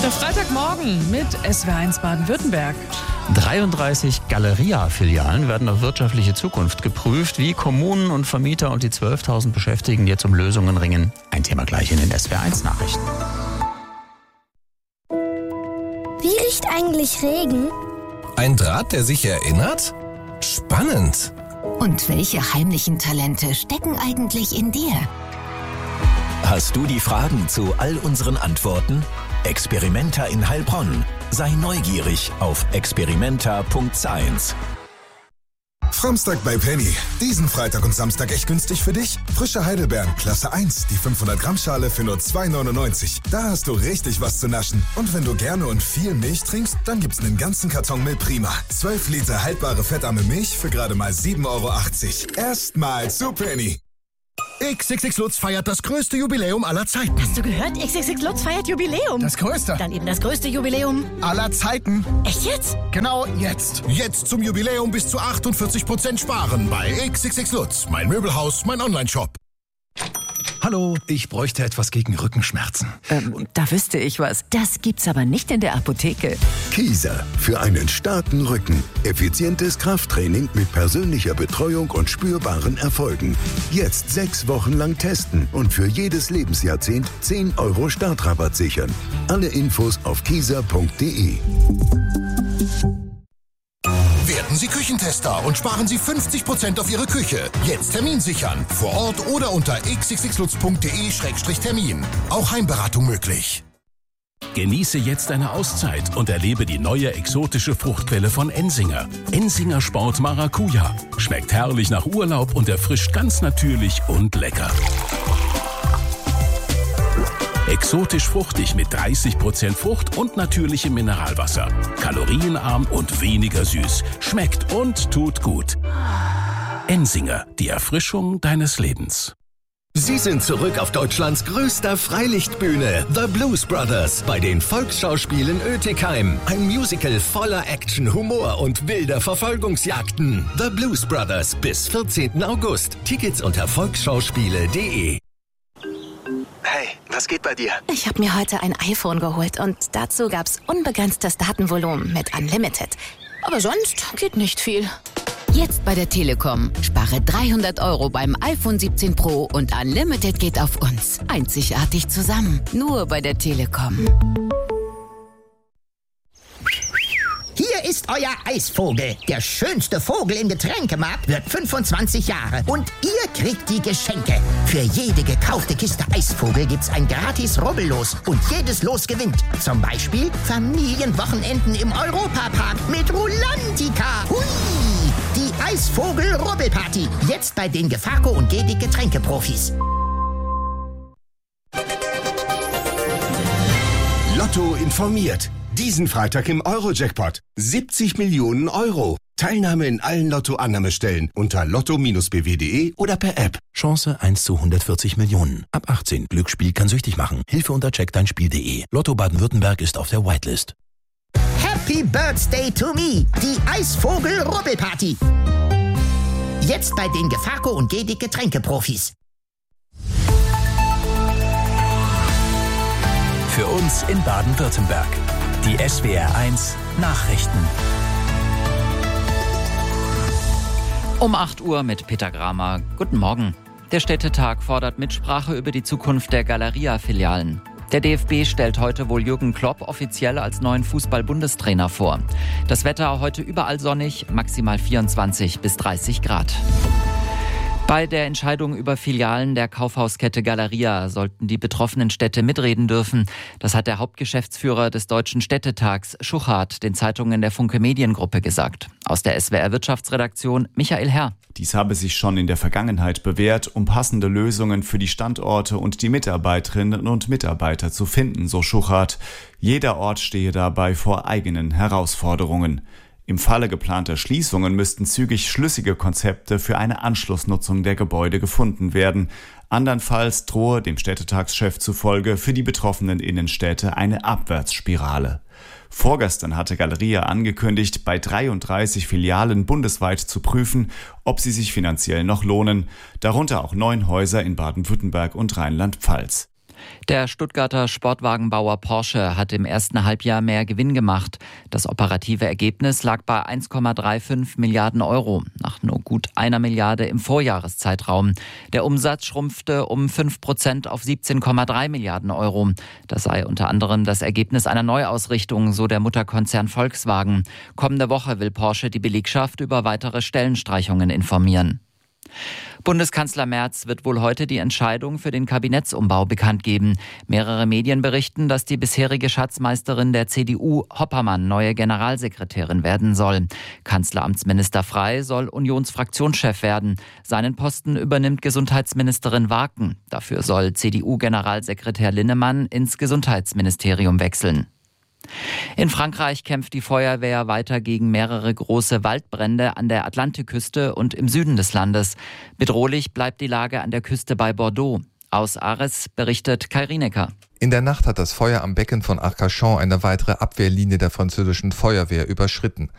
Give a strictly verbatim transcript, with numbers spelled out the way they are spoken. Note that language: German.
Der Freitagmorgen mit S W R eins Baden-Württemberg. dreiunddreißig Galeria-Filialen werden auf wirtschaftliche Zukunft geprüft, wie Kommunen und Vermieter und die zwölftausend Beschäftigten jetzt um Lösungen ringen. Ein Thema gleich in den S W R eins Nachrichten. Wie riecht eigentlich Regen? Ein Draht, der sich erinnert? Spannend. Und welche heimlichen Talente stecken eigentlich in dir? Hast du die Fragen zu all unseren Antworten? Experimenta in Heilbronn. Sei neugierig auf experimenta punkt science. Framstag bei Penny. Diesen Freitag und Samstag echt günstig für dich. Frische Heidelbeeren, Klasse eins, die fünfhundert Gramm Schale für nur zwei neunundneunzig. Da hast du richtig was zu naschen. Und wenn du gerne und viel Milch trinkst, dann gibt's einen ganzen Karton Milch Prima. zwölf Liter haltbare fettarme Milch für gerade mal sieben Euro achtzig. Erstmal zu Penny. X X X Lutz feiert das größte Jubiläum aller Zeiten. Hast du gehört? X X X Lutz feiert Jubiläum. Das größte. Dann eben das größte Jubiläum aller Zeiten. Echt jetzt? Genau jetzt. Jetzt zum Jubiläum bis zu achtundvierzig Prozent sparen bei X X X Lutz. Mein Möbelhaus, mein Online-Shop. Hallo, ich bräuchte etwas gegen Rückenschmerzen. Ähm, da wüsste ich was. Das gibt's aber nicht in der Apotheke. Kieser für einen starken Rücken. Effizientes Krafttraining mit persönlicher Betreuung und spürbaren Erfolgen. Jetzt sechs Wochen lang testen und für jedes Lebensjahrzehnt zehn Euro Startrabatt sichern. Alle Infos auf kieser punkt de. Werden Sie Küchentester und sparen Sie fünfzig Prozent auf Ihre Küche. Jetzt Termin sichern. Vor Ort oder unter x x x lutz punkt de Schrägstrich Termin. Auch Heimberatung möglich. Genieße jetzt eine Auszeit und erlebe die neue exotische Fruchtquelle von Ensinger. Ensinger Sport Maracuja. Schmeckt herrlich nach Urlaub und erfrischt ganz natürlich und lecker. Exotisch fruchtig mit dreißig Prozent Frucht und natürlichem Mineralwasser. Kalorienarm und weniger süß. Schmeckt und tut gut. Ensinger, die Erfrischung deines Lebens. Sie sind zurück auf Deutschlands größter Freilichtbühne, The Blues Brothers, bei den Volksschauspielen Oetikheim. Ein Musical voller Action, Humor und wilder Verfolgungsjagden. The Blues Brothers bis vierzehnten August. Tickets unter volksschauspiele punkt de. Hey, was geht bei dir? Ich habe mir heute ein iPhone geholt und dazu gab's unbegrenztes Datenvolumen mit Unlimited. Aber sonst geht nicht viel. Jetzt bei der Telekom. Spare dreihundert Euro beim iPhone siebzehn Pro und Unlimited geht auf uns. Einzigartig zusammen. Nur bei der Telekom. Hier ist euer Eisvogel. Der schönste Vogel im Getränkemarkt wird fünfundzwanzig Jahre. Und ihr kriegt die Geschenke. Für jede gekaufte Kiste Eisvogel gibt's ein gratis Rubbellos. Und jedes Los gewinnt. Zum Beispiel Familienwochenenden im Europapark mit Rulantica. Hui! Die Eisvogel-Rubbelparty. Jetzt bei den Gefaco und Gedig Getränkeprofis. Lotto informiert. Diesen Freitag im Euro-Jackpot. siebzig Millionen Euro. Teilnahme in allen Lotto-Annahmestellen unter lotto Bindestrich b w punkt de oder per App. Chance eins zu hundertvierzig Millionen. Ab achtzehn. Glücksspiel kann süchtig machen. Hilfe unter check dein Spiel punkt de. Lotto Baden-Württemberg ist auf der Whitelist. Happy Birthday to me. Die Eisvogel-Rubbelparty. Jetzt bei den Gefaco und Gedig Getränkeprofis. Für uns in Baden-Württemberg. Die S W R eins Nachrichten. Um acht Uhr mit Peter Gramer. Guten Morgen. Der Städtetag fordert Mitsprache über die Zukunft der Galeria-Filialen. Der D F B stellt heute wohl Jürgen Klopp offiziell als neuen Fußball-Bundestrainer vor. Das Wetter heute überall sonnig, maximal vierundzwanzig bis dreißig Grad. Bei der Entscheidung über Filialen der Kaufhauskette Galeria sollten die betroffenen Städte mitreden dürfen. Das hat der Hauptgeschäftsführer des Deutschen Städtetags, Schuchart, den Zeitungen der Funke Mediengruppe gesagt. Aus der S W R Wirtschaftsredaktion Michael Herr. Dies habe sich schon in der Vergangenheit bewährt, um passende Lösungen für die Standorte und die Mitarbeiterinnen und Mitarbeiter zu finden, so Schuchart. Jeder Ort stehe dabei vor eigenen Herausforderungen. Im Falle geplanter Schließungen müssten zügig schlüssige Konzepte für eine Anschlussnutzung der Gebäude gefunden werden. Andernfalls drohe dem Städtetagschef zufolge für die betroffenen Innenstädte eine Abwärtsspirale. Vorgestern hatte Galeria angekündigt, bei dreiunddreißig Filialen bundesweit zu prüfen, ob sie sich finanziell noch lohnen, darunter auch neun Häuser in Baden-Württemberg und Rheinland-Pfalz. Der Stuttgarter Sportwagenbauer Porsche hat im ersten Halbjahr mehr Gewinn gemacht. Das operative Ergebnis lag bei eins Komma fünfunddreißig Milliarden Euro, nach nur gut einer Milliarde im Vorjahreszeitraum. Der Umsatz schrumpfte um fünf Prozent auf siebzehn Komma drei Milliarden Euro. Das sei unter anderem das Ergebnis einer Neuausrichtung, so der Mutterkonzern Volkswagen. Kommende Woche will Porsche die Belegschaft über weitere Stellenstreichungen informieren. Bundeskanzler Merz wird wohl heute die Entscheidung für den Kabinettsumbau bekannt geben. Mehrere Medien berichten, dass die bisherige Schatzmeisterin der C D U, Hoppermann, neue Generalsekretärin werden soll. Kanzleramtsminister Frey soll Unionsfraktionschef werden. Seinen Posten übernimmt Gesundheitsministerin Warken. Dafür soll C D U-Generalsekretär Linnemann ins Gesundheitsministerium wechseln. In Frankreich kämpft die Feuerwehr weiter gegen mehrere große Waldbrände an der Atlantikküste und im Süden des Landes. Bedrohlich bleibt die Lage an der Küste bei Bordeaux. Aus Arras berichtet Kai Rienecker. In der Nacht hat das Feuer am Becken von Arcachon eine weitere Abwehrlinie der französischen Feuerwehr überschritten.